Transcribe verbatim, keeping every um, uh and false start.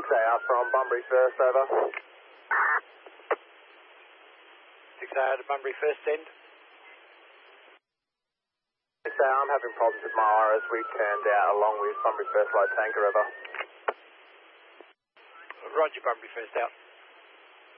six A R from Bunbury First, over. six A R to Bunbury First, end. six A R, I'm having problems with my iris. We turned out along with Bunbury First light tanker, over. Roger, Bunbury First out.